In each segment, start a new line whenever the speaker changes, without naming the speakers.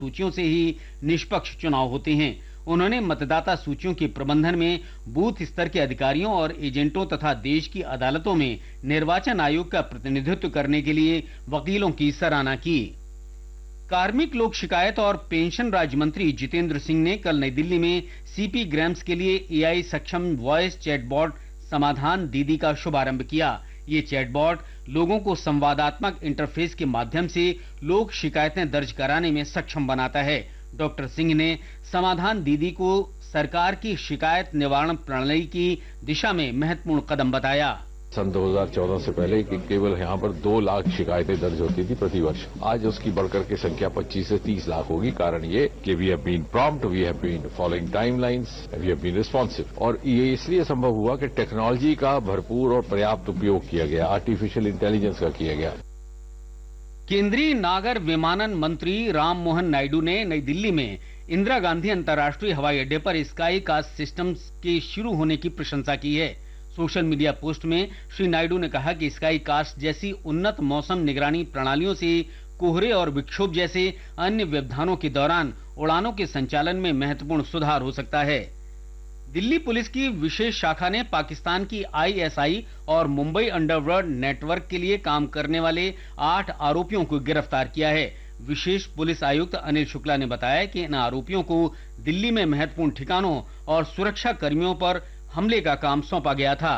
सूचियों से ही निष्पक्ष चुनाव होते हैं। उन्होंने मतदाता सूचियों के प्रबंधन में बूथ स्तर के अधिकारियों और एजेंटों तथा देश की अदालतों में निर्वाचन आयोग का प्रतिनिधित्व करने के लिए वकीलों की सराहना की। कार्मिक लोक शिकायत और पेंशन राज्य मंत्री जितेंद्र सिंह ने कल नई दिल्ली में सीपी ग्राम्स के लिए एआई सक्षम वॉइस चैटबॉट समाधान दीदी का शुभारंभ किया। ये चैटबॉट लोगों को संवादात्मक इंटरफेस के माध्यम से लोक शिकायतें दर्ज कराने में सक्षम बनाता है। डॉक्टर सिंह ने समाधान दीदी को सरकार की शिकायत निवारण प्रणाली की दिशा में महत्वपूर्ण कदम बताया।
सन 2014 से पहले कि केवल यहाँ पर 2 लाख शिकायतें दर्ज होती थी प्रति वर्ष। आज उसकी बढ़कर के संख्या 25 से 30 लाख होगी। कारण ये कि we have been prompt, we have been following timelines, we have been responsive. और ये इसलिए संभव हुआ कि टेक्नोलॉजी का भरपूर और पर्याप्त उपयोग किया गया, आर्टिफिशियल इंटेलिजेंस का किया गया।
केंद्रीय नागर विमानन मंत्री राममोहन नायडू ने नई दिल्ली में इंदिरा गांधी अंतर्राष्ट्रीय हवाई अड्डे पर स्काई कास्ट सिस्टम के शुरू होने की प्रशंसा की है। सोशल मीडिया पोस्ट में श्री नायडू ने कहा कि स्काई कास्ट जैसी उन्नत मौसम निगरानी प्रणालियों से कोहरे और विक्षोभ जैसे अन्य व्यवधानों के दौरान उड़ानों के संचालन में महत्वपूर्ण सुधार हो सकता है। दिल्ली पुलिस की विशेष शाखा ने पाकिस्तान की आईएसआई और मुंबई अंडरवर्ल्ड नेटवर्क के लिए काम करने वाले 8 आरोपियों को गिरफ्तार किया है। विशेष पुलिस आयुक्त अनिल शुक्ला ने बताया कि इन आरोपियों को दिल्ली में महत्वपूर्ण ठिकानों और सुरक्षा कर्मियों पर हमले का काम सौंपा गया था।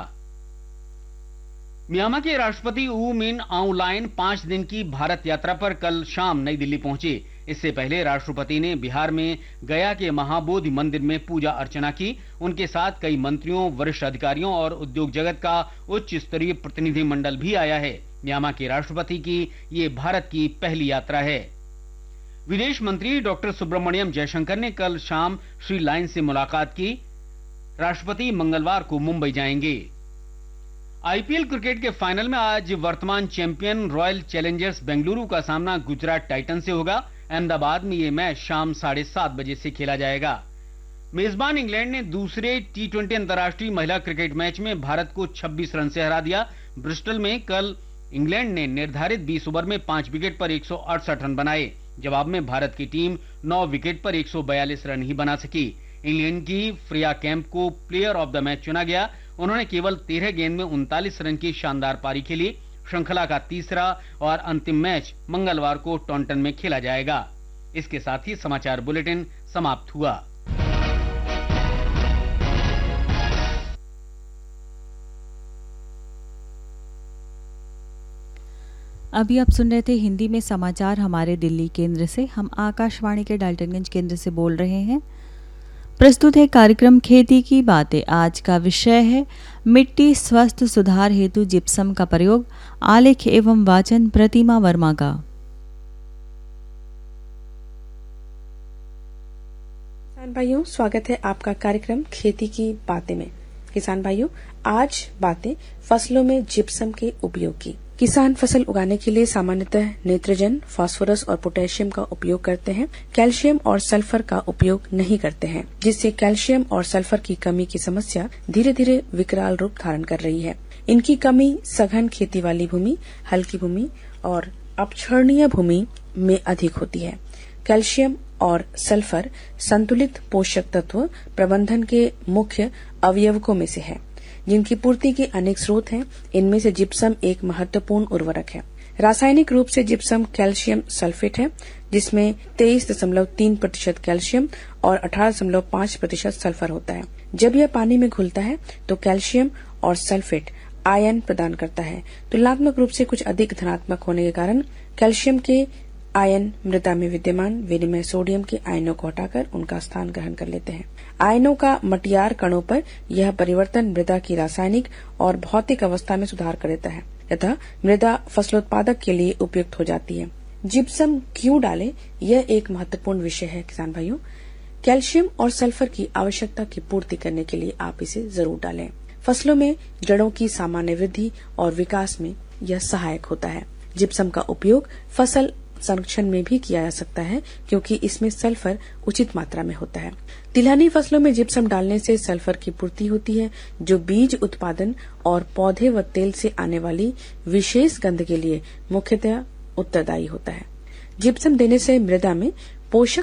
म्यांमार के राष्ट्रपति ऊ मिन आउंग 5 दिन की भारत यात्रा पर कल शाम नई दिल्ली पहुंचे। इससे पहले राष्ट्रपति ने बिहार में गया के महाबोधि मंदिर में पूजा अर्चना की। उनके साथ कई मंत्रियों, वरिष्ठ अधिकारियों और उद्योग जगत का उच्च स्तरीय प्रतिनिधिमंडल भी आया है। म्यांमार के राष्ट्रपति की ये भारत की पहली यात्रा है। विदेश मंत्री डॉक्टर सुब्रमण्यम जयशंकर ने कल शाम श्री लाइन से मुलाकात की। राष्ट्रपति मंगलवार को मुंबई जाएंगे। आईपीएल क्रिकेट के फाइनल में आज वर्तमान चैंपियन रॉयल चैलेंजर्स बेंगलुरु का सामना गुजरात टाइटन से होगा। अहमदाबाद में यह मैच शाम 7:30 बजे से खेला जाएगा। मेजबान इंग्लैंड ने दूसरे टी20 अंतर्राष्ट्रीय महिला क्रिकेट मैच में भारत को 26 रन से हरा दिया। ब्रिस्टल में कल इंग्लैंड ने निर्धारित 20 ओवर में 5 विकेट पर 168 रन बनाए। जवाब में भारत की टीम 9 विकेट पर 142 रन ही बना सकी। इंग्लैंड की फ्रिया कैंप को प्लेयर ऑफ द मैच चुना गया। उन्होंने केवल 13 गेंद में 39 रन की शानदार पारी खेली। श्रृंखला का तीसरा और अंतिम मैच मंगलवार को टॉन्टन में खेला जाएगा। इसके साथ ही समाचार बुलेटिन समाप्त हुआ।
अभी आप सुन रहे थे हिंदी में समाचार हमारे दिल्ली केंद्र से। हम आकाशवाणी के डाल्टनगंज केंद्र से बोल रहे हैं। प्रस्तुत है कार्यक्रम खेती की बातें। आज का विषय है मिट्टी स्वस्थ सुधार हेतु जिप्सम का प्रयोग। आलेख एवं वाचन प्रतिमा वर्मा का।
किसान भाइयों, स्वागत है आपका कार्यक्रम खेती की बातें में। किसान भाइयों, आज बातें फसलों में जिप्सम के उपयोग की। किसान फसल उगाने के लिए सामान्यतः नाइट्रोजन, फास्फोरस और पोटेशियम का उपयोग करते हैं। कैल्शियम और सल्फर का उपयोग नहीं करते हैं, जिससे कैल्शियम और सल्फर की कमी की समस्या धीरे धीरे विकराल रूप धारण कर रही है। इनकी कमी सघन खेती वाली भूमि, हल्की भूमि और अपक्षरणीय भूमि में अधिक होती है। कैल्शियम और सल्फर संतुलित पोषक तत्व प्रबंधन के मुख्य अवयवकों में से है, जिनकी पूर्ति के अनेक स्रोत हैं। इनमें से जिप्सम एक महत्वपूर्ण उर्वरक है। रासायनिक रूप से जिप्सम कैल्शियम सल्फेट है, जिसमें 23.3% कैल्शियम और 18.5% सल्फर होता है। जब यह पानी में घुलता है तो कैल्शियम और सल्फेट आयन प्रदान करता है। तुलनात्मक रूप से कुछ अधिक धनात्मक होने के कारण कैल्शियम के आयन मृदा में विद्यमान विनिमय सोडियम के आयनों को हटाकर उनका स्थान ग्रहण कर लेते हैं। आयनों का मटियार कणों पर यह परिवर्तन मृदा की रासायनिक और भौतिक अवस्था में सुधार कर देता है तथा मृदा फसलोत्पादक के लिए उपयुक्त हो जाती है। जिप्सम क्यों डालें, यह एक महत्वपूर्ण विषय है। किसान भाइयों, कैल्शियम और सल्फर की आवश्यकता की पूर्ति करने के लिए आप इसे जरूर डालें। फसलों में जड़ों की सामान्य वृद्धि और विकास में यह सहायक होता है। जिप्सम का उपयोग फसल संरक्षण में भी किया जा सकता है, क्योंकि इसमें सल्फर उचित मात्रा में होता है। तिलहनी फसलों में जिप्सम डालने से सल्फर की पूर्ति होती है, जो बीज उत्पादन और पौधे व तेल से आने वाली विशेष गंध के लिए मुख्यतः उत्तरदायी होता है। जिप्सम देने से मृदा में पोषक